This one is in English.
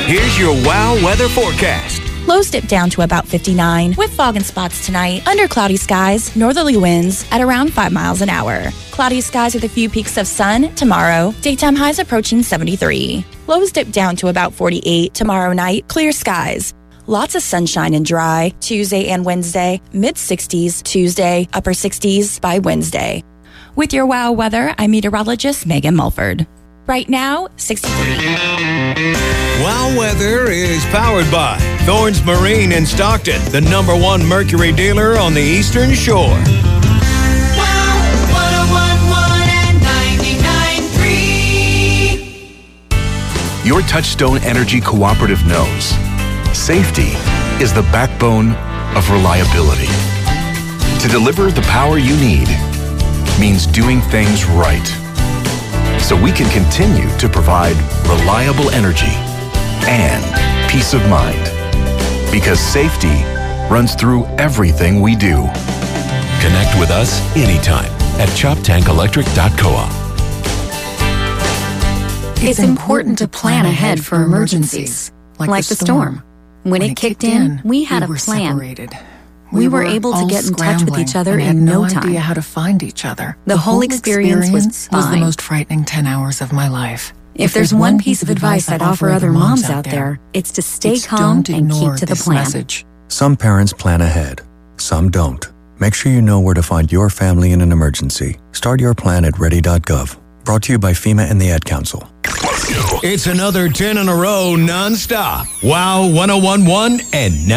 Here's your WOW weather forecast. Lows dip down to about 59 with fog and spots tonight. Under cloudy skies, northerly winds at around 5 miles an hour. Cloudy skies with a few peaks of sun tomorrow. Daytime highs approaching 73. Lows dip down to about 48 tomorrow night. Clear skies. Lots of sunshine and dry Tuesday and Wednesday. Mid-60s Tuesday, upper 60s by Wednesday. With your WOW weather, I'm meteorologist Megan Mulford. Right now, 63. WOW weather is powered by Thorns Marine in Stockton, the #1 Mercury dealer on the Eastern Shore. WOW 101.1 and 99.3. Your Touchstone Energy Cooperative knows safety is the backbone of reliability. To deliver the power you need means doing things right, so we can continue to provide reliable energy and peace of mind. Because safety runs through everything we do. Connect with us anytime at ChopTankElectric.coop. It's important to plan ahead for emergencies, like the storm. When it kicked in, we had a plan. We were able to get in touch with each other in no time. We had no idea how to find each other. The whole experience was fine. the most frightening 10 hours of my life. If there's one piece of advice I'd offer other moms out there, it's to stay calm and keep to the plan. Some parents plan ahead, some don't. Make sure you know where to find your family in an emergency. Start your plan at ready.gov. Brought to you by FEMA and the Ad Council. It's another 10 in a row nonstop. WOW 101.1 and